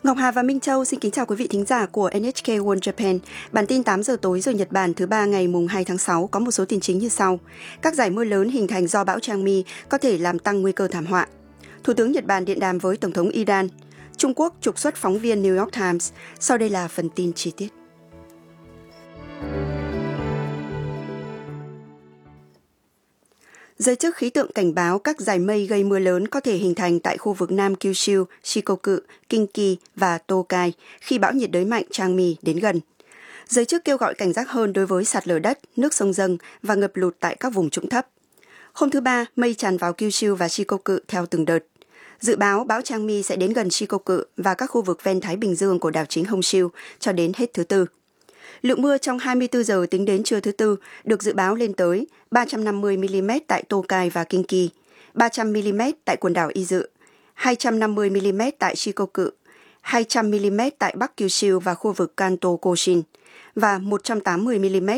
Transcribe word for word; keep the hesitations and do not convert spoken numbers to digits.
Ngọc Hà và Minh Châu xin kính chào quý vị thính giả của en ết kê World Japan. Bản tin tám giờ tối giờ Nhật Bản thứ ba ngày mùng hai tháng sáu có một số tin chính như sau. Các dải mưa lớn hình thành do bão Changmi có thể làm tăng nguy cơ thảm họa. Thủ tướng Nhật Bản điện đàm với Tổng thống Iran. Trung Quốc trục xuất phóng viên New York Times. Sau đây là phần tin chi tiết. Giới chức khí tượng cảnh báo các dải mây gây mưa lớn có thể hình thành tại khu vực Nam Kyushu, Shikoku, Kinki và Tokai khi bão nhiệt đới mạnh Changmi đến gần. Giới chức kêu gọi cảnh giác hơn đối với sạt lở đất, nước sông dâng và ngập lụt tại các vùng trũng thấp. Hôm thứ Ba, mây tràn vào Kyushu và Shikoku theo từng đợt. Dự báo bão Changmi sẽ đến gần Shikoku và các khu vực ven Thái Bình Dương của đảo chính Honshu cho đến hết thứ Tư. Lượng mưa trong hai mươi tư giờ tính đến trưa thứ Tư được dự báo lên tới ba trăm năm mươi mi-li-mét tại Tokai và Kinki, ba trăm mi-li-mét tại quần đảo Izu, hai trăm năm mươi mi-li-mét tại Shikoku, hai trăm mi-li-mét tại Bắc Kyushu và khu vực Kanto Koshin và một trăm tám mươi mi-li-mét